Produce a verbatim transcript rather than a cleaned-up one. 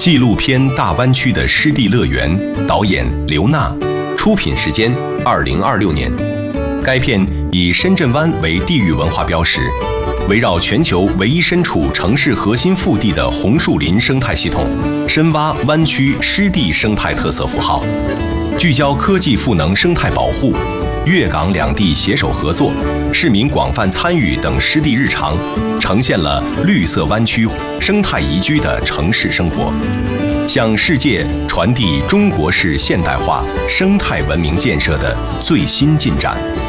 纪录片《大湾区的湿地乐园》，导演刘娜，出品时间二零二六年。该片以深圳湾为地域文化标识，围绕全球唯一身处城市核心腹地的红树林生态系统，深挖湾区湿地生态特色符号，聚焦科技赋能生态保护、粤港两地携手合作、市民广泛参与等湿地日常，呈现了绿色湾区生态宜居的城市生活，向世界传递中国式现代化生态文明建设的最新进展。